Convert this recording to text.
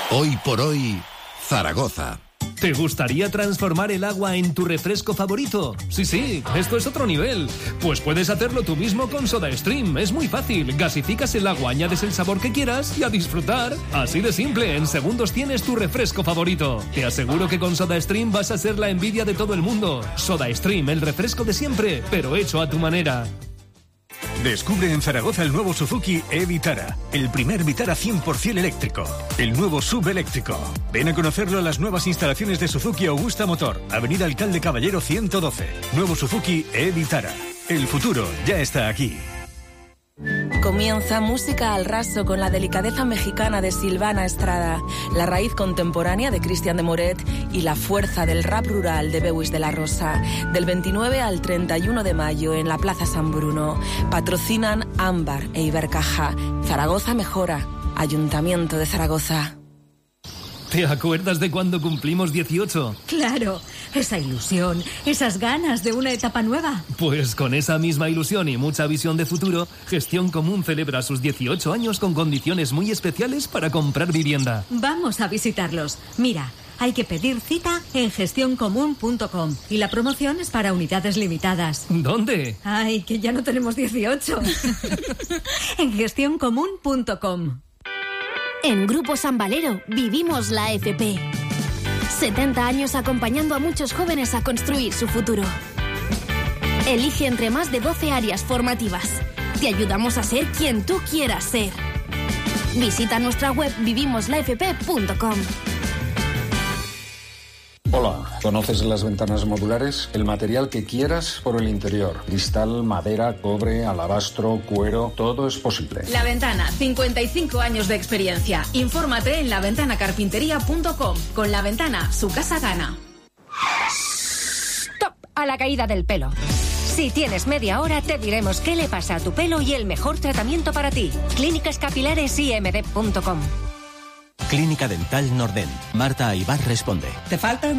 Hoy por hoy, Zaragoza. ¿Te gustaría transformar el agua en tu refresco favorito? Sí, esto es otro nivel. Pues puedes hacerlo tú mismo con SodaStream. Es muy fácil. Gasificas el agua, añades el sabor que quieras y a disfrutar. Así de simple, en segundos tienes tu refresco favorito. Te aseguro que con SodaStream vas a ser la envidia de todo el mundo. SodaStream, el refresco de siempre, pero hecho a tu manera. Descubre en Zaragoza el nuevo Suzuki e-Vitara, el primer Vitara 100% eléctrico, el nuevo SUV eléctrico. Ven a conocerlo a las nuevas instalaciones de Suzuki Augusta Motor, Avenida Alcalde Caballero 112. Nuevo Suzuki e-Vitara. El futuro ya está aquí. Comienza Música al Raso con la delicadeza mexicana de Silvana Estrada, la raíz contemporánea de Cristian de Moret y la fuerza del rap rural de Beuys de la Rosa. Del 29 al 31 de mayo en la Plaza San Bruno. Patrocinan Ámbar e Ibercaja. Zaragoza mejora. Ayuntamiento de Zaragoza. ¿Te acuerdas de cuando cumplimos 18? Claro, esa ilusión, esas ganas de una etapa nueva. Pues con esa misma ilusión y mucha visión de futuro, Gestión Común celebra sus 18 años con condiciones muy especiales para comprar vivienda. Vamos a visitarlos. Mira, hay que pedir cita en gestioncomún.com y la promoción es para unidades limitadas. ¿Dónde? Ay, que ya no tenemos 18. En gestioncomún.com. En Grupo San Valero vivimos la FP. 70 años acompañando a muchos jóvenes a construir su futuro. Elige entre más de 12 áreas formativas. Te ayudamos a ser quien tú quieras ser. Visita nuestra web vivimoslafp.com. Hola, ¿conoces las ventanas modulares? El material que quieras por el interior. Cristal, madera, cobre, alabastro, cuero, todo es posible. La Ventana, 55 años de experiencia. Infórmate en laventanacarpintería.com. Con La Ventana, su casa gana. ¡Stop! A la caída del pelo. Si tienes media hora, te diremos qué le pasa a tu pelo y el mejor tratamiento para ti. Clínicas Capilares IMD.com. Clínica Dental Nordent. Marta Aybar responde. ¿Te faltan